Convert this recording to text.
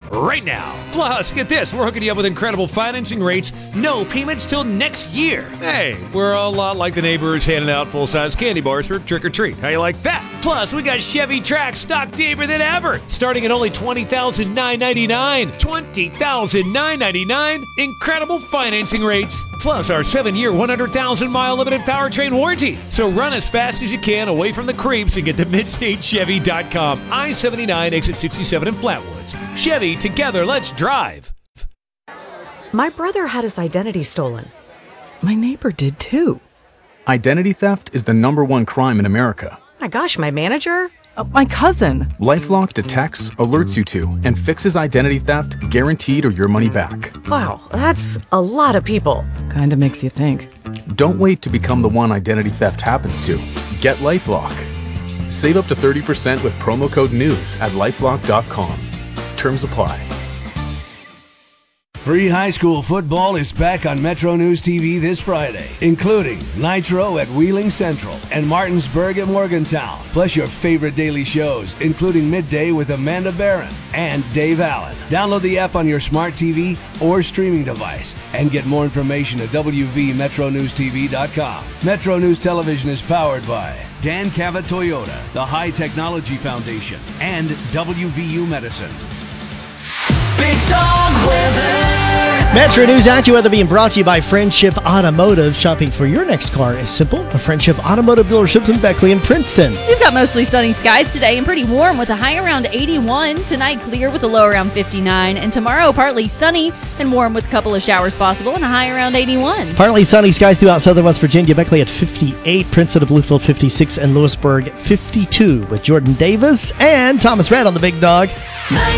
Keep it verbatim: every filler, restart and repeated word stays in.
right now. Plus, get this, we're hooking you up with incredible financing rates, no payments till next year. Hey, we're a lot like the neighbors handing out full-size candy bars for trick-or-treat. How you like that? Plus, we got Chevy Trax stock deeper than ever, starting at only twenty thousand nine hundred ninety-nine dollars. twenty thousand nine hundred ninety-nine dollars. Incredible financing rates. Plus our seven-year, one hundred thousand mile limited powertrain warranty. So run as fast as you can away from the creeps and get to mid state chevy dot com. I seventy-nine, exit sixty-seven in Flatwoods. Chevy, together, let's drive. My brother had his identity stolen. My neighbor did too. Identity theft is the number one crime in America. My gosh, my manager? Uh, my cousin. LifeLock detects, alerts you to, and fixes identity theft guaranteed or your money back. Wow, that's a lot of people. Kinda makes you think. Don't wait to become the one identity theft happens to. Get LifeLock. Save up to thirty percent with promo code NEWS at lifelock dot com. Terms apply. Free high school football is back on Metro News T V this Friday, including Nitro at Wheeling Central and Martinsburg at Morgantown, plus your favorite daily shows, including Midday with Amanda Barron and Dave Allen. Download the app on your smart T V or streaming device and get more information at w v metro news t v dot com. Metro News Television is powered by Dan Cavett Toyota, the High Technology Foundation, and W V U Medicine. Big Dog Weather. Metro News AccuWeather being brought to you by Friendship Automotive. Shopping for your next car is simple. A Friendship Automotive dealerships in Beckley and Princeton. You've got mostly sunny skies today and pretty warm with a high around eighty-one. Tonight clear with a low around fifty-nine. And tomorrow partly sunny and warm with a couple of showers possible and a high around eighty-one. Partly sunny skies throughout southern West Virginia. Beckley at fifty-eight. Princeton to Bluefield fifty-six. And Lewisburg fifty-two with Jordan Davis and Thomas Red on the Big Dog.